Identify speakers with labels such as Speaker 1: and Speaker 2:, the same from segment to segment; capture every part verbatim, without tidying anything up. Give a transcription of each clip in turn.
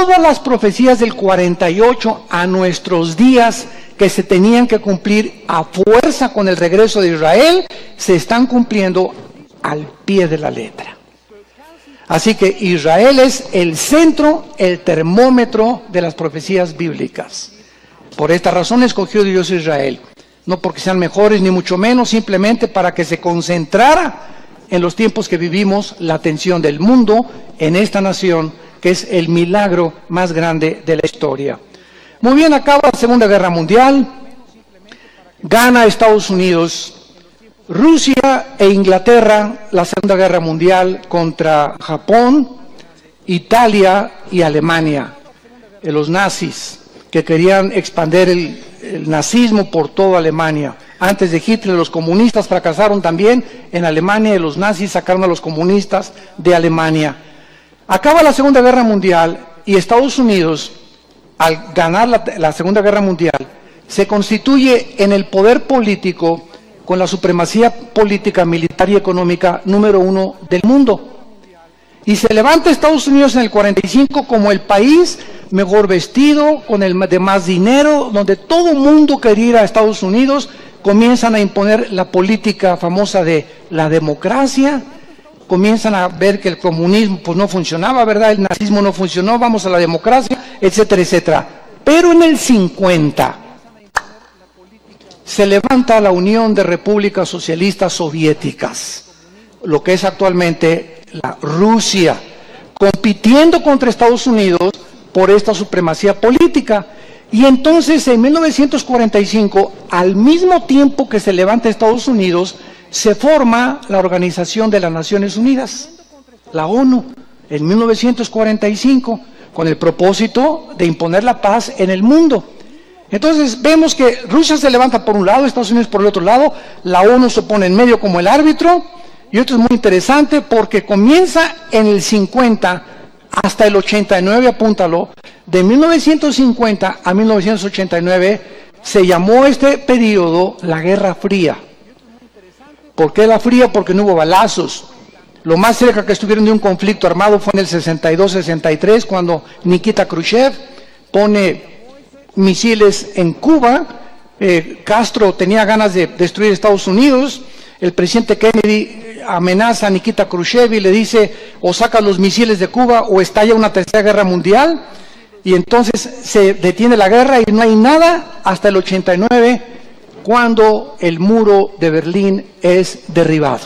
Speaker 1: todas las profecías del cuarenta y ocho a nuestros días que se tenían que cumplir a fuerza con el regreso de Israel, se están cumpliendo al pie de la letra. Así que Israel es el centro, el termómetro de las profecías bíblicas. Por esta razón escogió Dios a Israel. No porque sean mejores ni mucho menos, simplemente para que se concentrara en los tiempos que vivimos la atención del mundo en esta nación, que es el milagro más grande de la historia. Muy bien, acaba la Segunda Guerra Mundial, gana Estados Unidos, Rusia e Inglaterra la Segunda Guerra Mundial contra Japón, Italia y Alemania, eh, los nazis que querían expandir el, el nazismo por toda Alemania. Antes de Hitler los comunistas fracasaron también en Alemania y los nazis sacaron a los comunistas de Alemania. Acaba la Segunda Guerra Mundial y Estados Unidos, al ganar la, la Segunda Guerra Mundial, se constituye en el poder político con la supremacía política, militar y económica número uno del mundo. Y se levanta Estados Unidos en el cuarenta y cinco como el país mejor vestido, con el de más dinero, donde todo el mundo quería ir a Estados Unidos. Comienzan a imponer la política famosa de la democracia, comienzan a ver que el comunismo pues no funcionaba, ¿verdad? El nazismo no funcionó, vamos a la democracia, etcétera, etcétera. Pero en el cincuenta se levanta la Unión de Repúblicas Socialistas Soviéticas, lo que es actualmente la Rusia, compitiendo contra Estados Unidos por esta supremacía política. Y entonces en mil novecientos cuarenta y cinco, al mismo tiempo que se levanta Estados Unidos, se forma la Organización de las Naciones Unidas, la ONU, en mil novecientos cuarenta y cinco, con el propósito de imponer la paz en el mundo. Entonces vemos que Rusia se levanta por un lado, Estados Unidos por el otro lado, la ONU se pone en medio como el árbitro, y esto es muy interesante porque comienza en el cincuenta hasta el ochenta y nueve, apúntalo, de mil novecientos cincuenta a mil novecientos ochenta y nueve se llamó este periodo la Guerra Fría. ¿Por qué la fría? Porque no hubo balazos. Lo más cerca que estuvieron de un conflicto armado fue en el sesenta y dos sesenta y tres, cuando Nikita Khrushchev pone misiles en Cuba. eh, Castro tenía ganas de destruir Estados Unidos. El presidente Kennedy amenaza a Nikita Khrushchev y le dice: o saca los misiles de Cuba o estalla una tercera guerra mundial. Y entonces se detiene la guerra y no hay nada hasta el ochenta y nueve, cuando el muro de Berlín es derribado.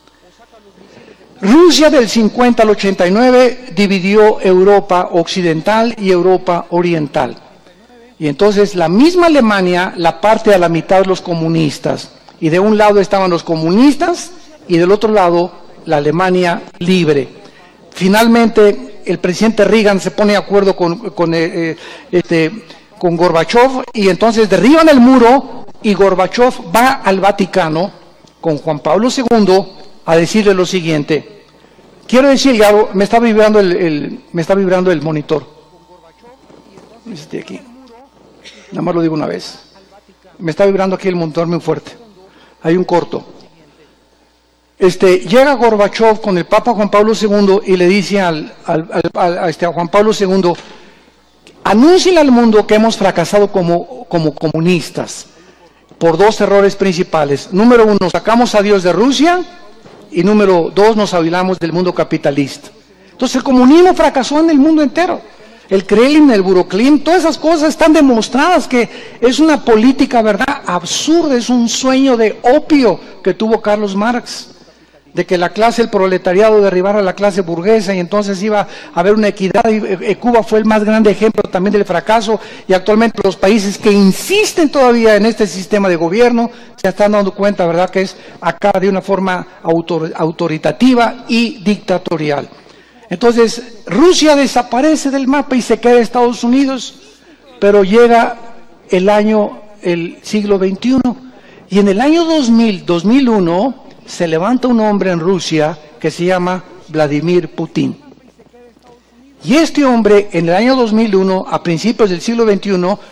Speaker 1: Rusia del cincuenta al ochenta y nueve dividió Europa occidental y Europa oriental. Y entonces la misma Alemania la parte a la mitad los comunistas. Y de un lado estaban los comunistas y del otro lado la Alemania libre. Finalmente el presidente Reagan se pone de acuerdo con, con, eh, este, con Gorbachev, y entonces derriban el muro y Gorbachev va al Vaticano con Juan Pablo segundo a decirle lo siguiente. Quiero decirle algo, me está vibrando el, el, me está vibrando el monitor. Este aquí. Nada más lo digo una vez. Me está vibrando aquí el monitor muy fuerte. Hay un corto. Este, llega Gorbachev con el Papa Juan Pablo segundo y le dice al, al, al, a, este, a Juan Pablo segundo: anúnciale al mundo que hemos fracasado como, como comunistas por dos errores principales. Número uno, sacamos a Dios de Rusia, y número dos, nos hablamos del mundo capitalista. Entonces el comunismo fracasó en el mundo entero. El Kremlin, el Buroklim, todas esas cosas están demostradas que es una política, ¿verdad?, absurda, es un sueño de opio que tuvo Carlos Marx, de que la clase, el proletariado derribara a la clase burguesa y entonces iba a haber una equidad. Y Cuba fue el más grande ejemplo también del fracaso, y actualmente los países que insisten todavía en este sistema de gobierno se están dando cuenta, ¿verdad?, que es acá de una forma autor, autoritativa y dictatorial. Entonces Rusia desaparece del mapa y se queda Estados Unidos, pero llega el año, el siglo veintiuno, y en el año dos mil, dos mil uno se levanta un hombre en Rusia que se llama Vladimir Putin. Y este hombre en el año dos mil uno, a principios del siglo veintiuno,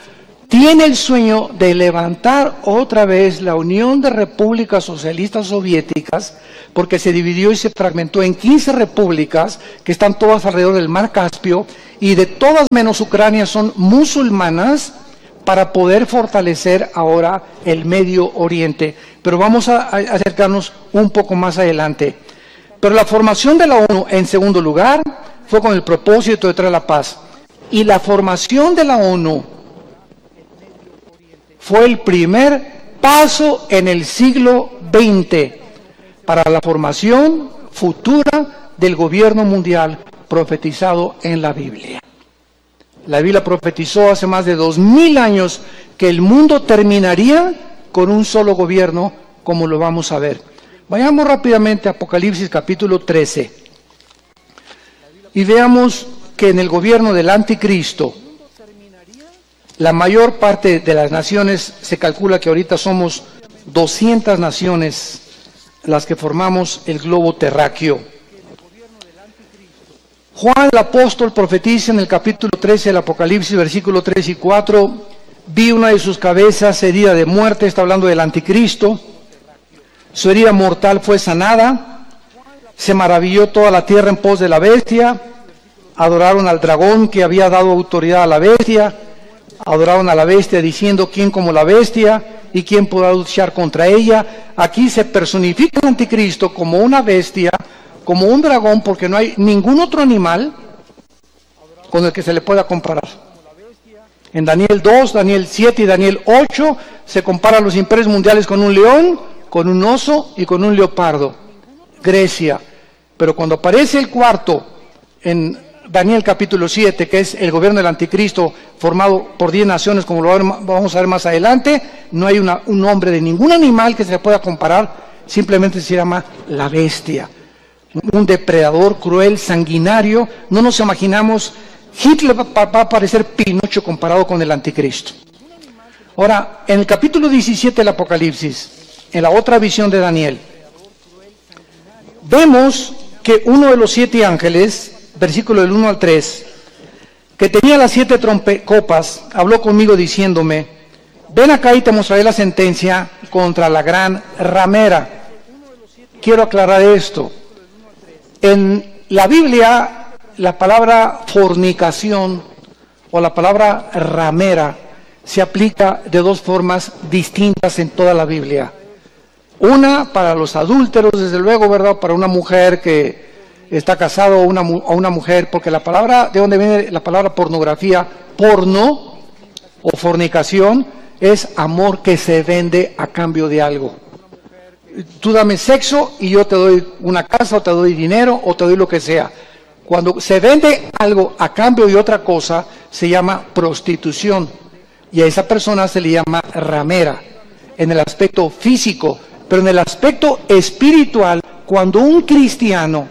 Speaker 1: tiene el sueño de levantar otra vez la Unión de Repúblicas Socialistas Soviéticas, porque se dividió y se fragmentó en quince repúblicas que están todas alrededor del Mar Caspio, y de todas menos Ucrania son musulmanas, para poder fortalecer ahora el Medio Oriente. Pero vamos a, a acercarnos un poco más adelante. Pero la formación de la ONU, en segundo lugar, fue con el propósito de traer la paz. Y la formación de la ONU fue el primer paso en el siglo veinte para la formación futura del gobierno mundial profetizado en la Biblia. La Biblia profetizó hace más de dos mil años que el mundo terminaría con un solo gobierno, como lo vamos a ver. Vayamos rápidamente a Apocalipsis capítulo trece y veamos que en el gobierno del anticristo, la mayor parte de las naciones, se calcula que ahorita somos doscientas naciones las que formamos el globo terráqueo. Juan el apóstol profetiza en el capítulo trece del Apocalipsis, versículos tres y cuatro, vi una de sus cabezas herida de muerte, está hablando del anticristo, su herida mortal fue sanada, se maravilló toda la tierra en pos de la bestia, adoraron al dragón que había dado autoridad a la bestia, adoraron a la bestia diciendo, ¿quién como la bestia? ¿Y quién podrá luchar contra ella? Aquí se personifica el anticristo como una bestia, como un dragón, porque no hay ningún otro animal con el que se le pueda comparar. En Daniel dos, Daniel siete y Daniel ocho se comparan los imperios mundiales con un león, con un oso y con un leopardo. Grecia. Pero cuando aparece el cuarto en Daniel capítulo siete, que es el gobierno del anticristo formado por diez naciones, como lo vamos a ver más adelante, no hay una, un nombre de ningún animal que se le pueda comparar, simplemente se llama la bestia. Un depredador cruel, sanguinario. No nos imaginamos, Hitler va, va a parecer Pinocho comparado con el anticristo. Ahora, en el capítulo diecisiete del Apocalipsis, en la otra visión de Daniel, vemos que uno de los siete ángeles, versículo del uno al tres, que tenía las siete trompe copas, habló conmigo diciéndome, ven acá y te mostraré la sentencia contra la gran ramera. Quiero aclarar esto. En la Biblia, la palabra fornicación o la palabra ramera se aplica de dos formas distintas en toda la Biblia. Una para los adúlteros, desde luego, ¿verdad? Para una mujer que está casada o una, o una mujer, porque la palabra, ¿de dónde viene la palabra pornografía? Porno o fornicación es amor que se vende a cambio de algo. Tú dame sexo y yo te doy una casa, o te doy dinero, o te doy lo que sea. Cuando se vende algo a cambio de otra cosa, se llama prostitución. Y a esa persona se le llama ramera, en el aspecto físico. Pero en el aspecto espiritual, cuando un cristiano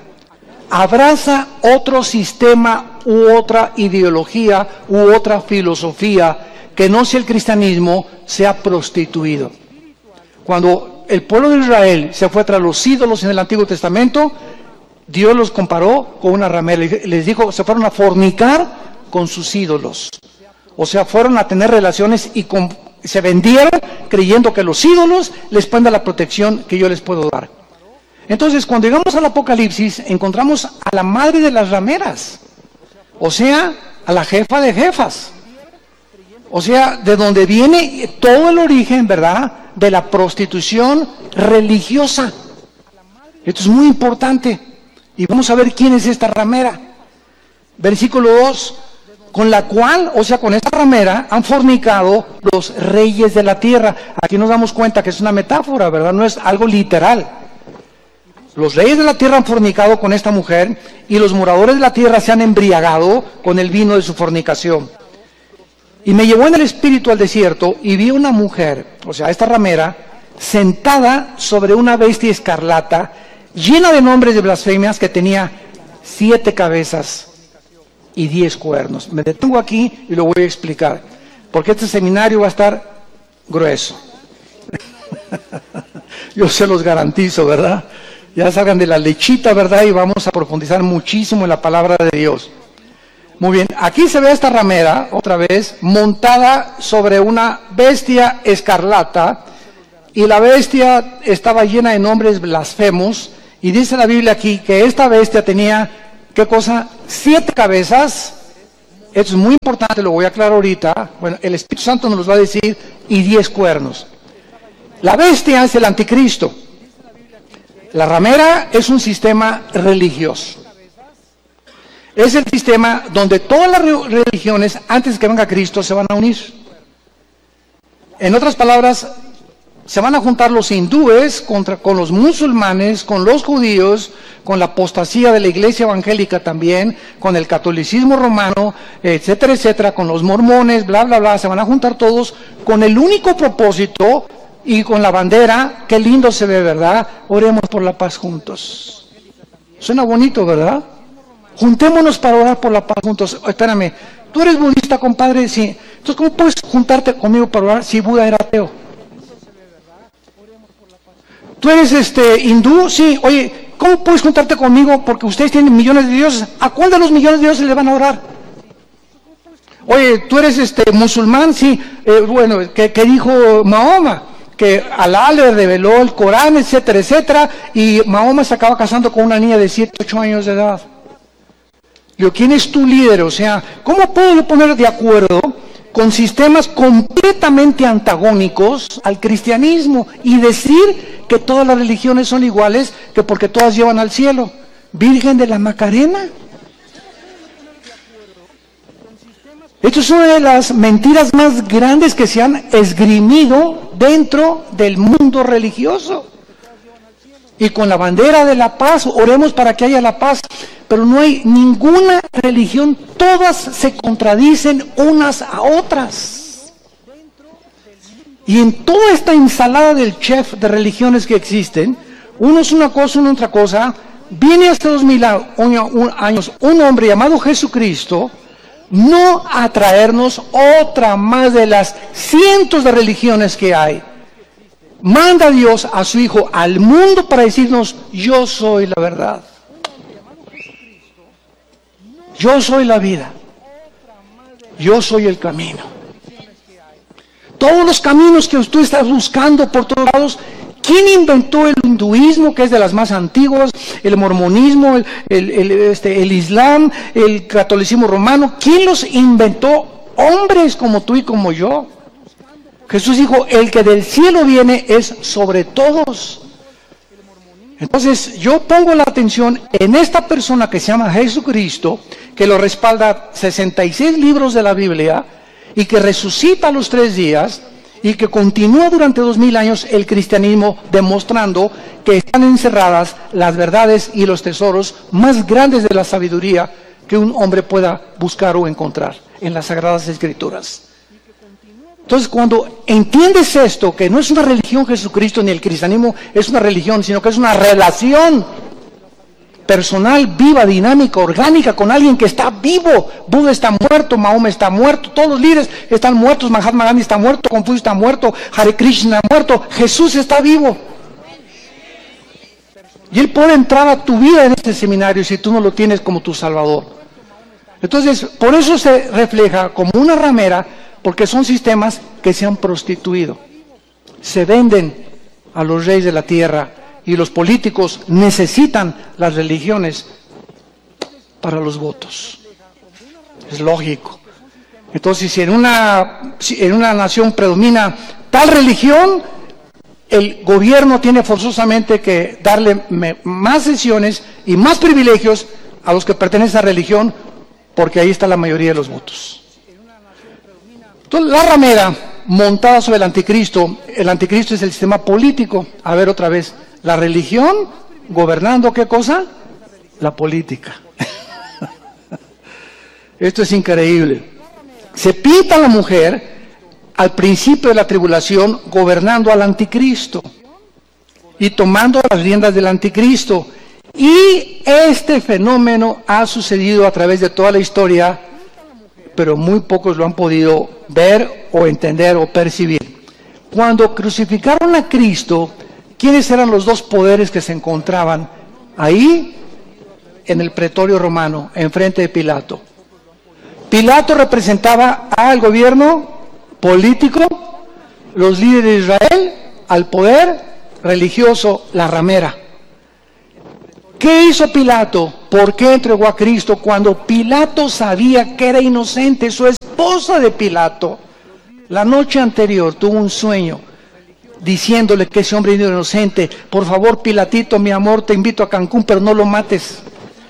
Speaker 1: abraza otro sistema u otra ideología u otra filosofía que no sea el cristianismo, se ha prostituido. Cuando el pueblo de Israel se fue tras los ídolos en el Antiguo Testamento, Dios los comparó con una ramera. Les dijo, se fueron a fornicar con sus ídolos. O sea, fueron a tener relaciones y con, se vendieron creyendo que los ídolos les pueden dar la protección que yo les puedo dar. Entonces, cuando llegamos al Apocalipsis, encontramos a la madre de las rameras. O sea, a la jefa de jefas. O sea, de donde viene todo el origen, ¿verdad?, de la prostitución religiosa. Esto es muy importante. Y vamos a ver quién es esta ramera. Versículo dos, con la cual, o sea, con esta ramera, han fornicado los reyes de la tierra. Aquí nos damos cuenta que es una metáfora, ¿verdad? No es algo literal. Los reyes de la tierra han fornicado con esta mujer y los moradores de la tierra se han embriagado con el vino de su fornicación. Y me llevó en el espíritu al desierto y vi una mujer, o sea, esta ramera, sentada sobre una bestia escarlata, llena de nombres de blasfemias, que tenía siete cabezas y diez cuernos. Me detengo aquí y lo voy a explicar, porque este seminario va a estar grueso. Yo se los garantizo, ¿verdad? Ya salgan de la lechita, ¿verdad? Y vamos a profundizar muchísimo en la palabra de Dios. Muy bien, aquí se ve esta ramera, otra vez, montada sobre una bestia escarlata, y la bestia estaba llena de nombres blasfemos, y dice la Biblia aquí que esta bestia tenía, ¿qué cosa? Siete cabezas. Esto es muy importante, lo voy a aclarar ahorita. Bueno, el Espíritu Santo nos los va a decir, y diez cuernos. La bestia es el anticristo. La ramera es un sistema religioso. Es el sistema donde todas las religiones, antes de que venga Cristo, se van a unir. En otras palabras, se van a juntar los hindúes contra, con los musulmanes, con los judíos, con la apostasía de la iglesia evangélica también, con el catolicismo romano, etcétera, etcétera, con los mormones, bla, bla, bla. Se van a juntar todos con el único propósito y con la bandera. Qué lindo se ve, ¿verdad? Oremos por la paz juntos. Suena bonito, ¿verdad? Juntémonos para orar por la paz juntos. Oh, espérame, ¿tú eres budista, compadre? Sí. Entonces, ¿cómo puedes juntarte conmigo para orar si Buda era ateo? ¿Tú eres este hindú? Sí. Oye, ¿cómo puedes juntarte conmigo? Porque ustedes tienen millones de dioses. ¿A cuál de los millones de dioses le van a orar? Oye, ¿tú eres este musulmán? Sí. Eh, bueno, ¿qué, qué dijo Mahoma? Que Alá le reveló el Corán, etcétera, etcétera, y Mahoma se acaba casando con una niña de siete, ocho años de edad. Digo, ¿quién es tu líder? O sea, ¿cómo puedo yo poner de acuerdo con sistemas completamente antagónicos al cristianismo y decir que todas las religiones son iguales, que porque todas llevan al cielo? Virgen de la Macarena. Esto es una de las mentiras más grandes que se han esgrimido dentro del mundo religioso. Y con la bandera de la paz, oremos para que haya la paz. Pero no hay ninguna religión, todas se contradicen unas a otras. Y en toda esta ensalada del chef de religiones que existen, uno es una cosa, uno otra cosa. Viene hace dos mil años un hombre llamado Jesucristo, no a traernos otra más de las cientos de religiones que hay. Manda a Dios a su Hijo al mundo para decirnos, yo soy la verdad. Yo soy la vida. Yo soy el camino. Todos los caminos que tú estás buscando por todos lados, ¿quién inventó el hinduismo, que es de las más antiguas, el mormonismo, el, el, el, este, el islam, el catolicismo romano? ¿Quién los inventó? Hombres como tú y como yo. Jesús dijo, el que del cielo viene es sobre todos. Entonces yo pongo la atención en esta persona que se llama Jesucristo, que lo respalda sesenta y seis libros de la Biblia, y que resucita a los tres días, y que continúa durante dos mil años el cristianismo, demostrando que están encerradas las verdades y los tesoros más grandes de la sabiduría que un hombre pueda buscar o encontrar en las Sagradas Escrituras. Entonces, cuando entiendes esto, que no es una religión Jesucristo ni el cristianismo es una religión, sino que es una relación personal, viva, dinámica, orgánica, con alguien que está vivo. Buda está muerto, Mahoma está muerto, todos los líderes están muertos, Mahatma Gandhi está muerto, Confucio está muerto, Hare Krishna está muerto, Jesús está vivo. Y Él puede entrar a tu vida en este seminario si tú no lo tienes como tu Salvador. Entonces, por eso se refleja como una ramera, porque son sistemas que se han prostituido. Se venden a los reyes de la tierra y los políticos necesitan las religiones para los votos. Es lógico. Entonces, si en una, si en una nación predomina tal religión, el gobierno tiene forzosamente que darle me, más sesiones y más privilegios a los que pertenecen a esa religión, porque ahí está la mayoría de los votos. Entonces, la ramera montada sobre el anticristo, el anticristo es el sistema político. A ver otra vez, la religión gobernando, ¿qué cosa? La política. Esto es increíble. Se pinta a la mujer al principio de la tribulación gobernando al anticristo y tomando las riendas del anticristo. Y este fenómeno ha sucedido a través de toda la historia, pero muy pocos lo han podido ver o entender o percibir. Cuando crucificaron a Cristo, ¿quiénes eran los dos poderes que se encontraban ahí en el pretorio romano, enfrente de Pilato? Pilato representaba al gobierno político, los líderes de Israel, al poder religioso, la ramera. ¿Qué hizo Pilato? ¿Por qué entregó a Cristo cuando Pilato sabía que era inocente? Su esposa de Pilato, la noche anterior, tuvo un sueño diciéndole que ese hombre era inocente. Por favor, Pilatito, mi amor, te invito a Cancún, pero no lo mates.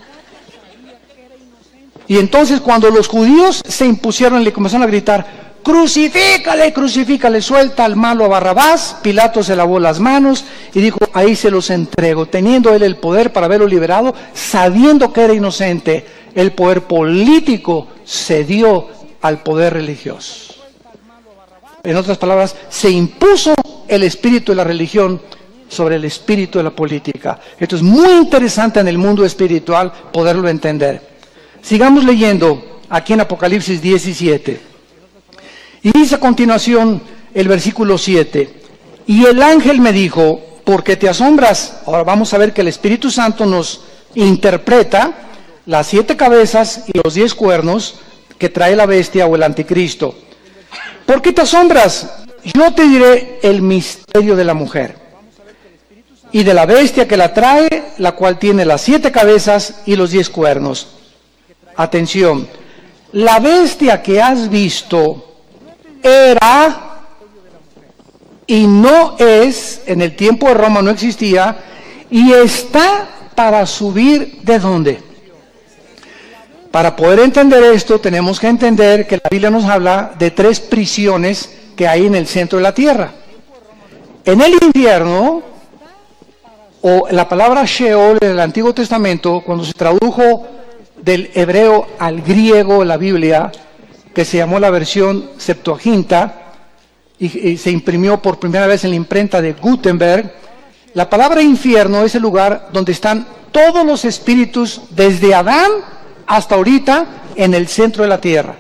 Speaker 1: Y entonces cuando los judíos se impusieron, le comenzaron a gritar: crucifícale, crucifícale, suelta al malo a Barrabás. Pilato se lavó las manos y dijo: ahí se los entrego, teniendo él el poder para haberlo liberado, sabiendo que era inocente. El poder político cedió al poder religioso. En otras palabras, se impuso el espíritu de la religión sobre el espíritu de la política. Esto es muy interesante en el mundo espiritual poderlo entender. Sigamos leyendo aquí en Apocalipsis diecisiete. Y dice a continuación el versículo siete: y el ángel me dijo: ¿por qué te asombras? Ahora vamos a ver que el Espíritu Santo nos interpreta las siete cabezas y los diez cuernos que trae la bestia o el anticristo. ¿Por qué te asombras? Yo te diré el misterio de la mujer y de la bestia que la trae, la cual tiene las siete cabezas y los diez cuernos. Atención, la bestia que has visto era y no es, en el tiempo de Roma no existía, y está para subir ¿de dónde? Para poder entender esto tenemos que entender que la Biblia nos habla de tres prisiones que hay en el centro de la tierra. En el infierno, o la palabra Sheol en el Antiguo Testamento, cuando se tradujo del hebreo al griego la Biblia, que se llamó la versión Septuaginta y, y se imprimió por primera vez en la imprenta de Gutenberg, la palabra infierno es el lugar donde están todos los espíritus desde Adán hasta ahorita en el centro de la tierra.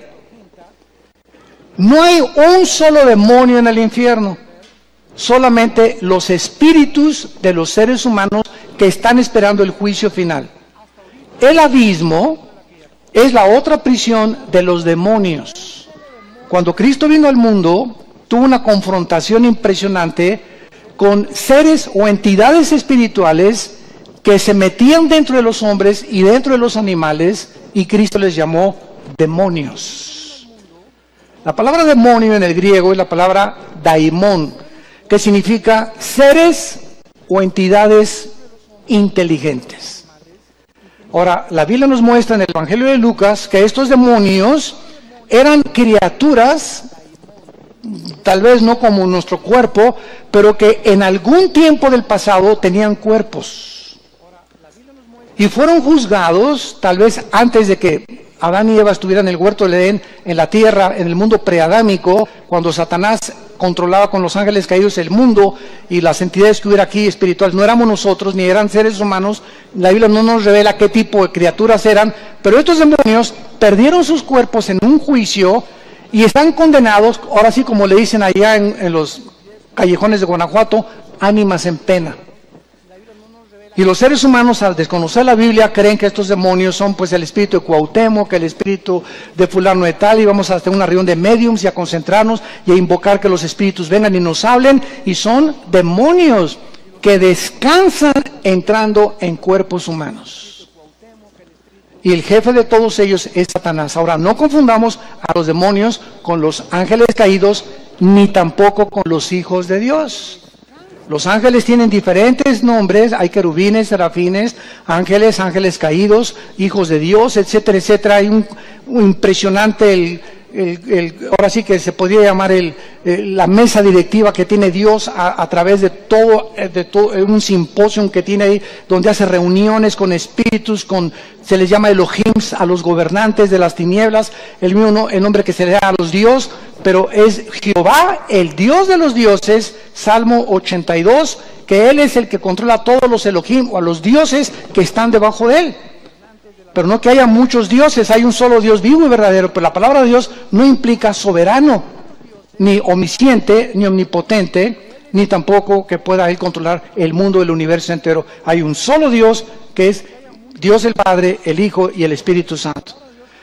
Speaker 1: No hay un solo demonio en el infierno, solamente los espíritus de los seres humanos que están esperando el juicio final. El abismo es la otra prisión de los demonios. Cuando Cristo vino al mundo, tuvo una confrontación impresionante con seres o entidades espirituales que se metían dentro de los hombres y dentro de los animales, y Cristo les llamó demonios. La palabra demonio en el griego es la palabra daimon, que significa seres o entidades inteligentes. Ahora, la Biblia nos muestra en el Evangelio de Lucas que estos demonios eran criaturas, tal vez no como nuestro cuerpo, pero que en algún tiempo del pasado tenían cuerpos. Y fueron juzgados, tal vez antes de que Adán y Eva estuvieran en el huerto del Edén, en la tierra, en el mundo preadámico, cuando Satanás controlaba con los ángeles caídos el mundo y las entidades que hubiera aquí espirituales. No éramos nosotros, ni eran seres humanos. La Biblia no nos revela qué tipo de criaturas eran, pero estos demonios perdieron sus cuerpos en un juicio y están condenados, ahora sí como le dicen allá en, en los callejones de Guanajuato, ánimas en pena. Y los seres humanos, al desconocer la Biblia, creen que estos demonios son pues el espíritu de Cuauhtémoc, el espíritu de fulano de tal, y vamos a hacer una reunión de mediums y a concentrarnos y a invocar que los espíritus vengan y nos hablen, y son demonios que descansan entrando en cuerpos humanos. Y el jefe de todos ellos es Satanás. Ahora, no confundamos a los demonios con los ángeles caídos, ni tampoco con los hijos de Dios. Los ángeles tienen diferentes nombres, hay querubines, serafines, ángeles, ángeles caídos, hijos de Dios, etcétera, etcétera. Hay un, un impresionante, el, el, el, ahora sí que se podría llamar el, el, la mesa directiva que tiene Dios a, a través de todo, de todo, un simposio que tiene ahí, donde hace reuniones con espíritus, con, se les llama Elohims a los gobernantes de las tinieblas, el mismo el nombre que se le da a los dioses, pero es Jehová, el Dios de los dioses, Salmo ochenta y dos, que Él es el que controla a todos los Elohim, o a los dioses que están debajo de Él. Pero no que haya muchos dioses, hay un solo Dios vivo y verdadero, pero la palabra de Dios no implica soberano, ni omnisciente, ni omnipotente, ni tampoco que pueda Él controlar el mundo, el universo entero. Hay un solo Dios, que es Dios el Padre, el Hijo y el Espíritu Santo.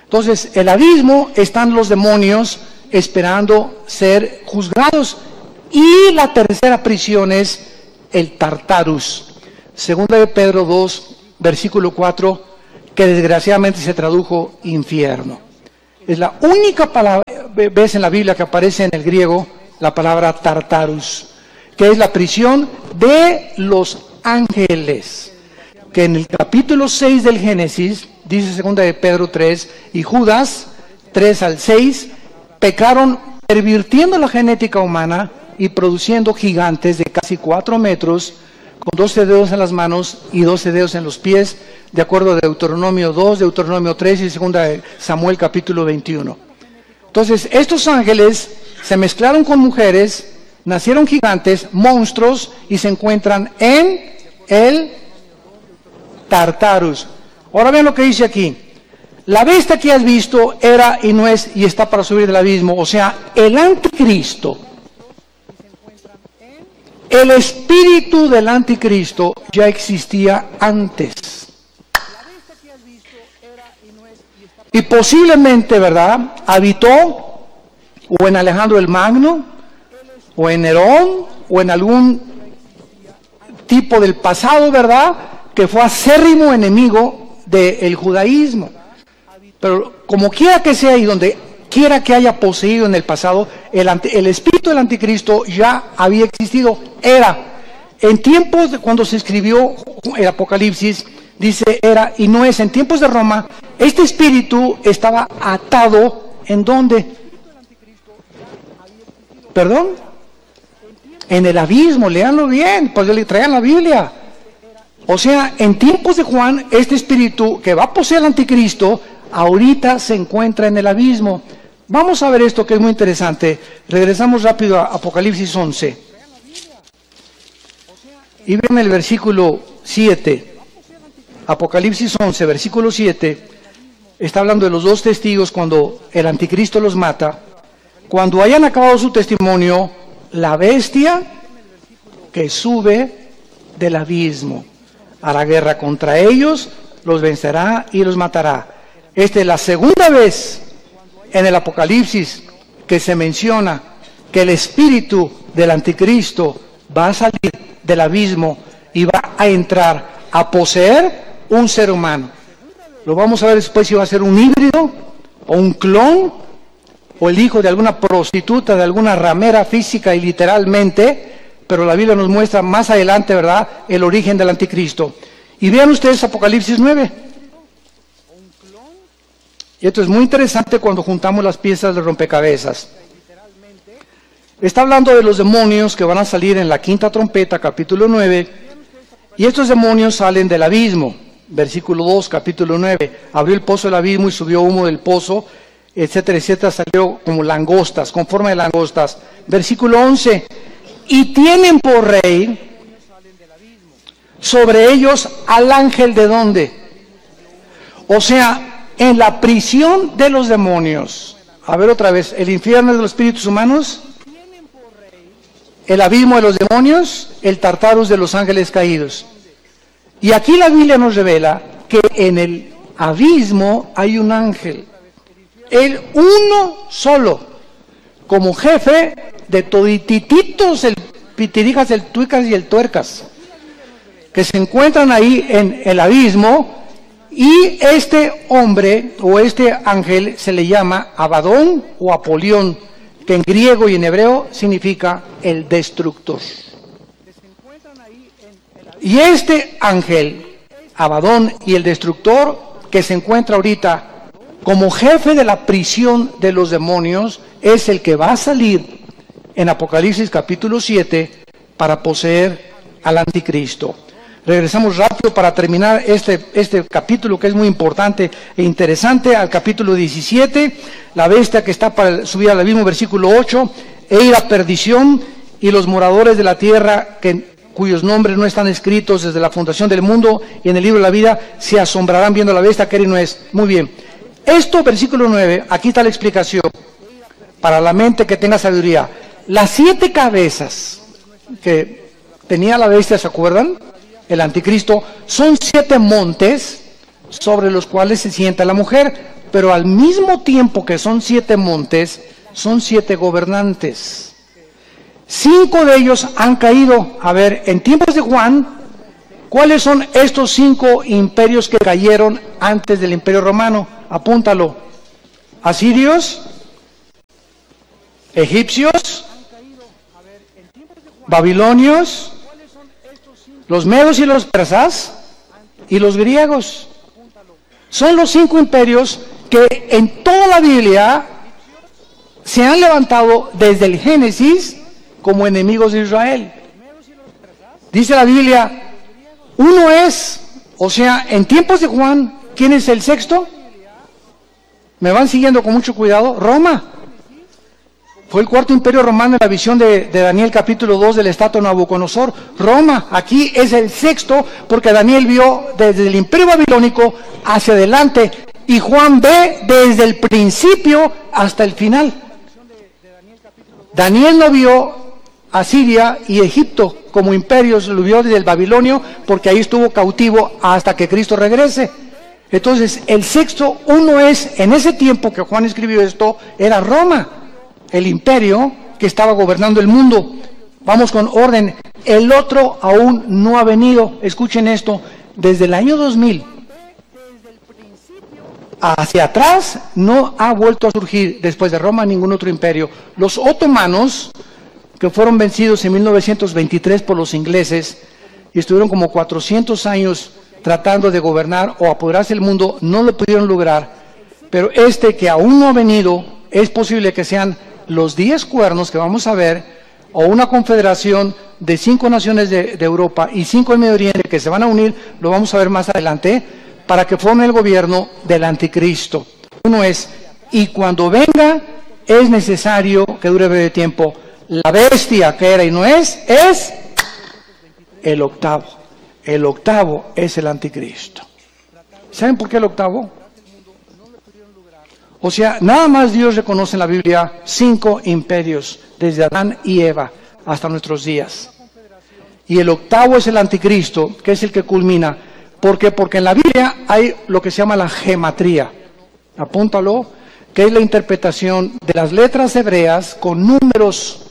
Speaker 1: Entonces, el abismo están los demonios esperando ser juzgados. Y la tercera prisión es el Tartarus. Segunda de Pedro dos, versículo cuatro, que desgraciadamente se tradujo infierno. Es la única palabra, vez en la Biblia que aparece en el griego la palabra Tartarus, que es la prisión de los ángeles, que en el capítulo seis del Génesis, dice segunda de Pedro tres, y Judas tres al seis, pecaron pervirtiendo la genética humana y produciendo gigantes de casi cuatro metros, con doce dedos en las manos y doce dedos en los pies, de acuerdo a Deuteronomio dos, Deuteronomio tres y segunda de Samuel capítulo veintiuno. Entonces, estos ángeles se mezclaron con mujeres, nacieron gigantes, monstruos, y se encuentran en el Tartarus. Ahora vean lo que dice aquí. La bestia que has visto era y no es y está para subir del abismo. O sea, el anticristo, el espíritu del anticristo ya existía antes. Y posiblemente, ¿verdad?, habitó o en Alejandro el Magno, o en Nerón, o en algún tipo del pasado, ¿verdad?, que fue acérrimo enemigo del judaísmo. Pero como quiera que sea y donde quiera que haya poseído en el pasado, el, anti, el espíritu del anticristo ya había existido. Era, en tiempos de cuando se escribió el Apocalipsis, dice era y no es, en tiempos de Roma, este espíritu estaba atado, ¿en dónde? ¿Perdón? En el abismo, léanlo bien, pues le traigan la Biblia. O sea, en tiempos de Juan, este espíritu que va a poseer al anticristo, ahorita se encuentra en el abismo. Vamos a ver esto que es muy interesante. Regresamos rápido a Apocalipsis once. Y ven el versículo siete. Apocalipsis once, versículo siete. Está hablando de los dos testigos cuando el anticristo los mata. Cuando hayan acabado su testimonio, la bestia que sube del abismo hará guerra contra ellos, los vencerá y los matará. Esta es la segunda vez en el Apocalipsis que se menciona que el espíritu del anticristo va a salir del abismo y va a entrar a poseer un ser humano. Lo vamos a ver después si va a ser un híbrido o un clon o el hijo de alguna prostituta, de alguna ramera física y literalmente, pero la Biblia nos muestra más adelante, ¿verdad?, el origen del anticristo. Y vean ustedes Apocalipsis nueve. Y esto es muy interesante cuando juntamos las piezas de rompecabezas. Está hablando de los demonios que van a salir en la quinta trompeta, capítulo nueve, y estos demonios salen del abismo. Versículo dos, capítulo nueve. Abrió el pozo del abismo y subió humo del pozo, etcétera, etcétera, salió como langostas, con forma de langostas. Versículo once. Y tienen por rey sobre ellos al ángel de ¿dónde? O sea, en la prisión de los demonios. A ver otra vez, el infierno de los espíritus humanos, el abismo de los demonios, el Tartarus de los ángeles caídos. Y aquí la Biblia nos revela que en el abismo hay un ángel, el uno solo, como jefe de toditititos, el pitirijas, el tuicas y el tuercas, que se encuentran ahí en el abismo. Y este hombre o este ángel se le llama Abadón o Apolión, que en griego y en hebreo significa el destructor. Y este ángel, Abadón y el destructor, que se encuentra ahorita como jefe de la prisión de los demonios, es el que va a salir en Apocalipsis capítulo siete para poseer al anticristo. Regresamos rápido para terminar este, este capítulo que es muy importante e interesante, al capítulo diecisiete, la bestia que está para subir al abismo, versículo ocho, e ir a perdición, y los moradores de la tierra, que, cuyos nombres no están escritos desde la fundación del mundo y en el libro de la vida, se asombrarán viendo la bestia que era y no es. Muy bien. Esto, versículo nueve, aquí está la explicación, para la mente que tenga sabiduría. Las siete cabezas que tenía la bestia, ¿se acuerdan?, el anticristo, son siete montes sobre los cuales se sienta la mujer, pero al mismo tiempo que son siete montes, son siete gobernantes. Cinco de ellos han caído. A ver, en tiempos de Juan, ¿cuáles son estos cinco imperios que cayeron antes del Imperio Romano? Apúntalo. Asirios, egipcios, babilonios, los medos y los persas y los griegos. Son los cinco imperios que en toda la Biblia se han levantado desde el Génesis como enemigos de Israel. Dice la Biblia, uno es, o sea, en tiempos de Juan, ¿quién es el sexto? ¿Me van siguiendo con mucho cuidado? Roma. Fue el cuarto imperio romano en la visión de, de Daniel capítulo dos del estatua Nabucodonosor. Roma, aquí es el sexto, porque Daniel vio desde el imperio babilónico hacia adelante, y Juan ve desde el principio hasta el final. Daniel no vio a Siria y Egipto como imperios, lo vio desde el Babilonio, porque ahí estuvo cautivo hasta que Cristo regrese. Entonces, el sexto, uno es, en ese tiempo que Juan escribió esto, era Roma, el imperio que estaba gobernando el mundo. Vamos con orden. El otro aún no ha venido. Escuchen esto, desde el año dos mil hacia atrás no ha vuelto a surgir después de Roma ningún otro imperio. Los otomanos, que fueron vencidos en mil novecientos veintitrés por los ingleses y estuvieron como cuatrocientos años tratando de gobernar o apoderarse del mundo, no lo pudieron lograr. Pero este que aún no ha venido, es posible que sean los diez cuernos que vamos a ver, o una confederación de cinco naciones de, de Europa y cinco del Medio Oriente que se van a unir, lo vamos a ver más adelante, para que forme el gobierno del anticristo. Uno es, y cuando venga, es necesario que dure breve tiempo. La bestia que era y no es, es el octavo. El octavo es el anticristo. ¿Saben por qué el octavo? O sea, nada más Dios reconoce en la Biblia cinco imperios, desde Adán y Eva hasta nuestros días. Y el octavo es el anticristo, que es el que culmina. ¿Por qué? Porque en la Biblia hay lo que se llama la gematría. Apúntalo, que es la interpretación de las letras hebreas con números.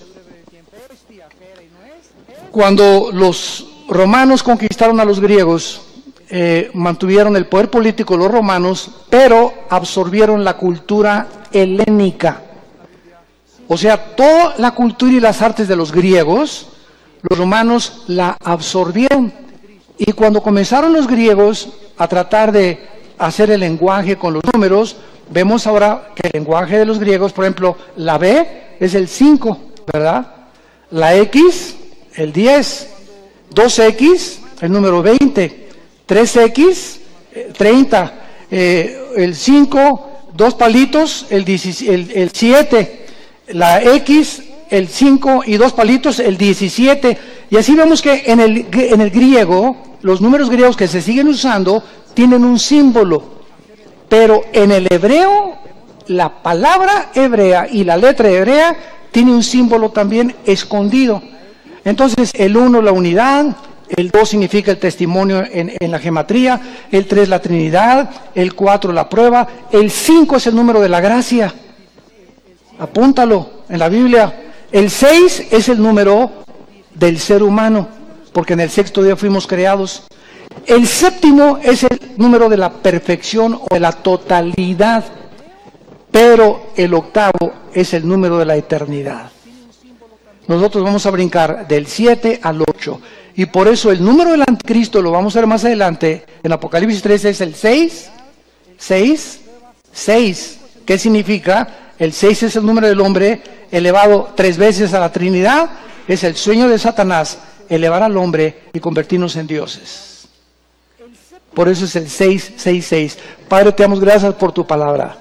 Speaker 1: Cuando los romanos conquistaron a los griegos, eh, mantuvieron el poder político los romanos, pero absorbieron la cultura helénica. O sea, toda la cultura y las artes de los griegos, los romanos la absorbieron. Y cuando comenzaron los griegos a tratar de hacer el lenguaje con los números, vemos ahora que el lenguaje de los griegos, por ejemplo, la B es el cinco, ¿verdad? La X, el diez, dos equis, el número veinte, tres equis, treinta, eh, el cinco, dos palitos, el, el, el siete, la X, el cinco y dos palitos, el diecisiete. Y así vemos que en el, en el griego, los números griegos que se siguen usando tienen un símbolo, pero en el hebreo, la palabra hebrea y la letra hebrea tiene un símbolo también escondido. Entonces, el uno, la unidad, el dos significa el testimonio en, en la gematría, el tres, la Trinidad, el cuatro, la prueba, el cinco es el número de la gracia. Apúntalo en la Biblia. El seis es el número del ser humano, porque en el sexto día fuimos creados. El séptimo es el número de la perfección o de la totalidad, pero el octavo es el número de la eternidad. Nosotros vamos a brincar del siete al ocho, y por eso el número del anticristo, lo vamos a ver más adelante, en Apocalipsis tres es el seis, seis, seis. ¿Qué significa? El seis es el número del hombre elevado tres veces a la Trinidad, es el sueño de Satanás, elevar al hombre y convertirnos en dioses. Por eso es el seis seis seis. Padre, te damos gracias por tu palabra.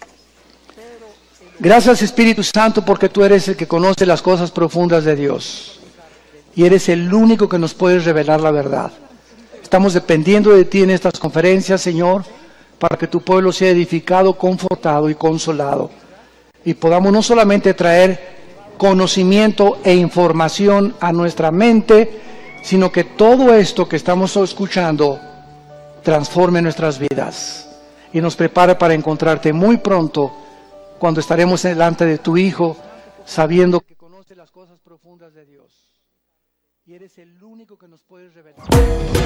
Speaker 1: Gracias, Espíritu Santo, porque tú eres el que conoce las cosas profundas de Dios. Y eres el único que nos puede revelar la verdad. Estamos dependiendo de ti en estas conferencias, Señor, para que tu pueblo sea edificado, confortado y consolado. Y podamos no solamente traer conocimiento e información a nuestra mente, sino que todo esto que estamos escuchando transforme nuestras vidas y nos prepare para encontrarte muy pronto cuando estaremos delante de tu Hijo, sabiendo que conoce las cosas profundas de Dios y eres el único que nos puede revelar.